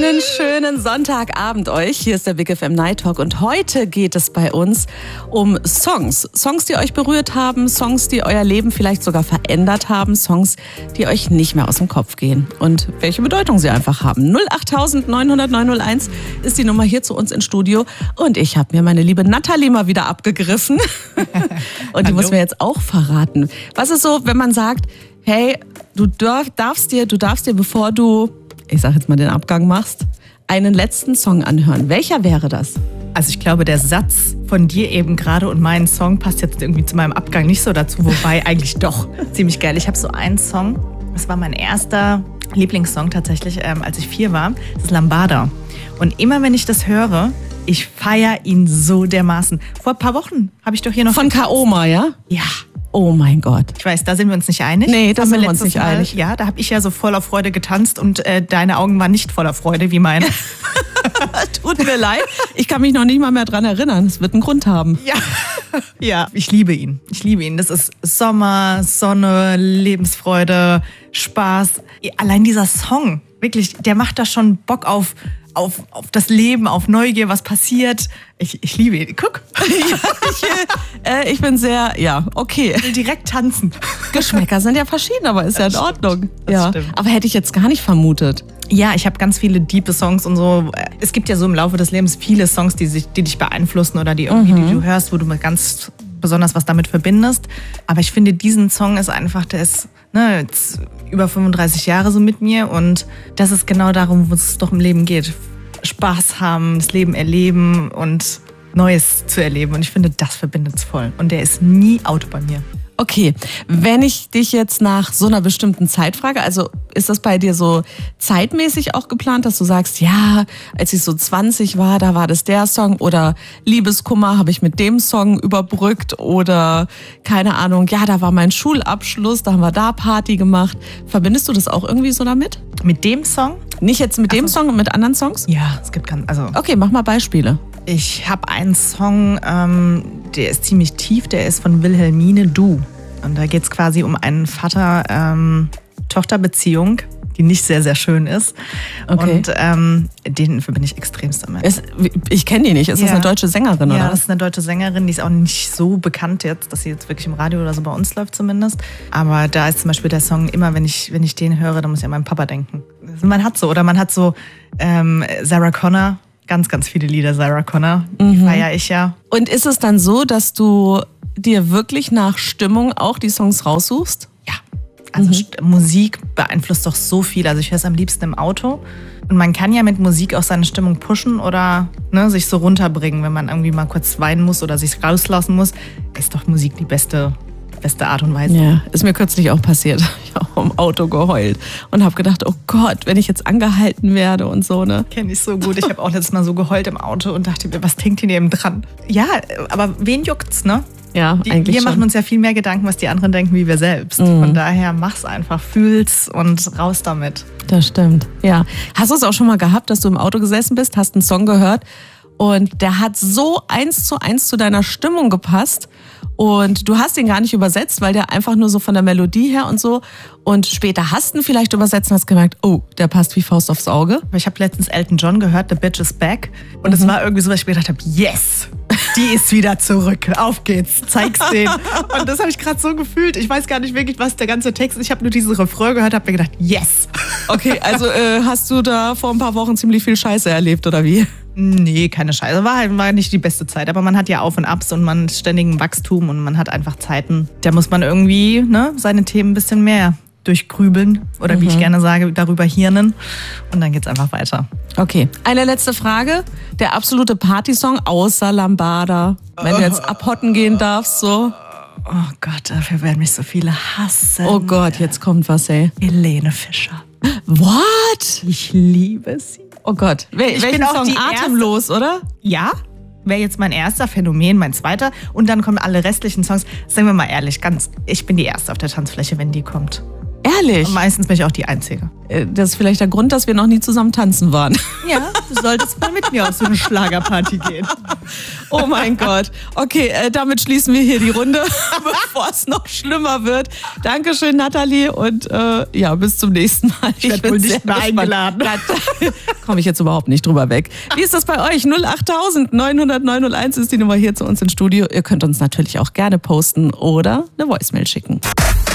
Einen schönen Sonntagabend euch. Hier ist der Big FM Night Talk und heute geht es bei uns um Songs. Songs, die euch berührt haben, Songs, die euer Leben vielleicht sogar verändert haben, Songs, die euch nicht mehr aus dem Kopf gehen und welche Bedeutung sie einfach haben. 08900 901 ist die Nummer hier zu uns ins Studio und ich habe mir meine liebe Nathalie mal wieder abgegriffen und die muss mir jetzt auch verraten. Was ist so, wenn man sagt, hey, du darfst dir, bevor du, ich sag jetzt mal den Abgang machst, einen letzten Song anhören. Welcher wäre das? Also ich glaube, der Satz von dir eben gerade und meinen Song passt jetzt irgendwie zu meinem Abgang nicht so dazu, wobei eigentlich doch ziemlich geil. Ich habe so einen Song, das war mein erster Lieblingssong tatsächlich, als ich 4 war, das ist Lambada. Und immer wenn ich das höre, ich feiere ihn so dermaßen. Vor ein paar Wochen habe ich doch hier noch... Von Kaoma, ja? Ja. Oh mein Gott. Ich weiß, da sind wir uns nicht einig. Nee, da sind wir uns nicht einig. Ja, da habe ich ja so voller Freude getanzt und deine Augen waren nicht voller Freude wie meine. Tut mir leid. Ich kann mich noch nicht mal mehr dran erinnern. Es wird einen Grund haben. Ja, ich liebe ihn. Das ist Sommer, Sonne, Lebensfreude, Spaß. Allein dieser Song, wirklich, der macht da schon Bock auf das Leben, auf Neugier, was passiert. Ich liebe ihn. Guck. Ich bin sehr, okay. Ich will direkt tanzen. Geschmäcker sind ja verschieden, aber ist ja in Ordnung. Das stimmt. Aber hätte ich jetzt gar nicht vermutet. Ja, ich habe ganz viele diepe Songs und so. Es gibt ja so im Laufe des Lebens viele Songs, die dich beeinflussen oder die du hörst, wo du ganz besonders was damit verbindest. Aber ich finde, diesen Song ist einfach, der ist jetzt über 35 Jahre so mit mir und das ist genau darum, wo es doch im Leben geht. Spaß haben, das Leben erleben und Neues zu erleben. Und ich finde, das verbindet es voll. Und der ist nie out bei mir. Okay, wenn ich dich jetzt nach so einer bestimmten Zeit frage, also ist das bei dir so zeitmäßig auch geplant, dass du sagst, ja, als ich so 20 war, da war das der Song oder Liebeskummer habe ich mit dem Song überbrückt oder keine Ahnung, ja, da war mein Schulabschluss, da haben wir da Party gemacht. Verbindest du das auch irgendwie so damit? Mit dem Song? Nicht jetzt mit dem Song und mit anderen Songs? Ja, es gibt Okay, mach mal Beispiele. Ich habe einen Song, der ist ziemlich tief, der ist von Wilhelmine, Du. Und da geht es quasi um einen Vater-Tochter-Beziehung, die nicht sehr, sehr schön ist. Okay. Und den verbinde ich extremst damit. Ich kenne die nicht. Ist das eine deutsche Sängerin, oder? Ja, das ist eine deutsche Sängerin, die ist auch nicht so bekannt jetzt, dass sie jetzt wirklich im Radio oder so bei uns läuft zumindest. Aber da ist zum Beispiel der Song, immer wenn ich den höre, dann muss ich an meinen Papa denken. Man hat so Sarah Connor, ganz, ganz viele Lieder Sarah Connor, die feiere ich ja. Und ist es dann so, dass du dir wirklich nach Stimmung auch die Songs raussuchst? Ja, also Musik beeinflusst doch so viel. Also ich höre es am liebsten im Auto. Und man kann ja mit Musik auch seine Stimmung pushen oder sich so runterbringen, wenn man irgendwie mal kurz weinen muss oder sich rauslassen muss. Ist doch Musik die beste Art und Weise. Ja, ist mir kürzlich auch passiert. Ich habe im Auto geheult und habe gedacht, oh Gott, wenn ich jetzt angehalten werde und so, ne? Kenn ich so gut. Ich habe auch letztes Mal so geheult im Auto und dachte mir, was denkt ihr neben dran? Ja, aber wen juckt's, ne? Ja, eigentlich wir machen uns ja viel mehr Gedanken, was die anderen denken, wie wir selbst. Von daher mach's einfach, fühl's und raus damit. Das stimmt, ja. Hast du es auch schon mal gehabt, dass du im Auto gesessen bist, hast einen Song gehört und der hat so 1:1 zu deiner Stimmung gepasst und du hast ihn gar nicht übersetzt, weil der einfach nur so von der Melodie her und so und später hast du ihn vielleicht übersetzt und hast gemerkt, oh, der passt wie Faust aufs Auge. Ich habe letztens Elton John gehört, The Bitch is Back und es war irgendwie so, dass ich mir gedacht habe, yes, die ist wieder zurück, auf geht's, zeig's denen. Und das habe ich gerade so gefühlt, ich weiß gar nicht wirklich, was der ganze Text ist, ich habe nur diesen Refrain gehört, habe mir gedacht, yes. Okay, also hast du da vor ein paar Wochen ziemlich viel Scheiße erlebt oder wie? Nee, keine Scheiße. War nicht die beste Zeit. Aber man hat ja Auf und Abs und man ist ständig im Wachstum und man hat einfach Zeiten. Da muss man irgendwie seine Themen ein bisschen mehr durchgrübeln oder wie ich gerne sage, darüber hirnen. Und dann geht's einfach weiter. Okay, eine letzte Frage. Der absolute Partysong außer Lambada. Wenn du jetzt abhotten gehen darfst, so. Oh Gott, dafür werden mich so viele hassen. Oh Gott, jetzt kommt was, ey. Helene Fischer. What? Ich liebe sie. Oh Gott, welchen auch Song? die Atemlos, oder? Ja, wäre jetzt mein erster, Phänomen, mein zweiter. Und dann kommen alle restlichen Songs. Sagen wir mal ehrlich, ich bin die Erste auf der Tanzfläche, wenn die kommt. Ehrlich? Meistens bin ich auch die Einzige. Das ist vielleicht der Grund, dass wir noch nie zusammen tanzen waren. Ja, du solltest mal mit mir auf so eine Schlagerparty gehen. Oh mein Gott. Okay, damit schließen wir hier die Runde, bevor es noch schlimmer wird. Dankeschön, Nathalie, und bis zum nächsten Mal. Ich werde wohl nicht mehr eingeladen. Da komme ich jetzt überhaupt nicht drüber weg. Wie ist das bei euch? 08000 900 901 ist die Nummer hier zu uns ins Studio. Ihr könnt uns natürlich auch gerne posten oder eine Voicemail schicken.